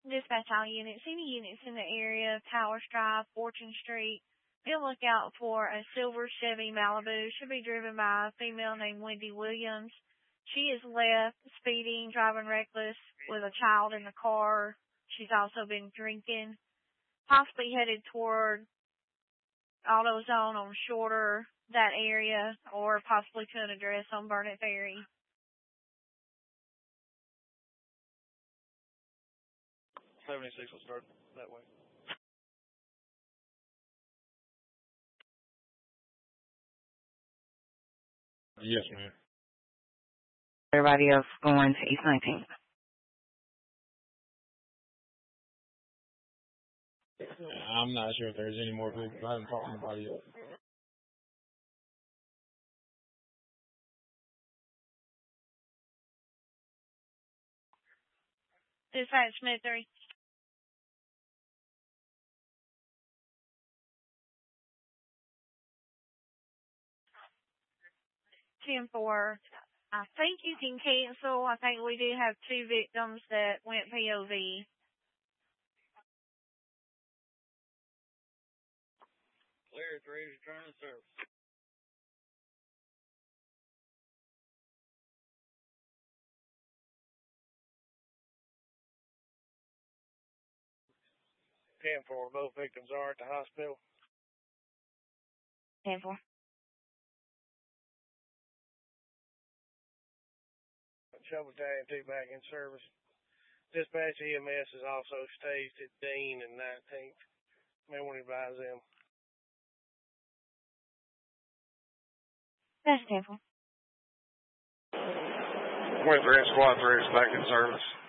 Dispatch all units. Any units in the area of Towers Drive, Fortune Street, be on the lookout for a silver Chevy Malibu. Should be driven by a female named Wendy Williams. She is left speeding, driving reckless with a child in the car. She's also been drinking, possibly headed toward AutoZone on Shorter, that area, or possibly to an address on Burnett Ferry. 76 will start that way. Yes, ma'am. Everybody else going to East 19th. I'm not sure if there's any more vehicles. I haven't talked to anybody yet. Dispatch Smith 3. For, I think you can cancel. I think we do have 2 victims that went POV. Clear 3 to turn the service. For both victims are at the hospital. 10-4. Shovel tag 2 back in service. Dispatch EMS is also staged at Dean and 19th. May want to advise them. That's 10-4. 23 and Squad 3 is back in service.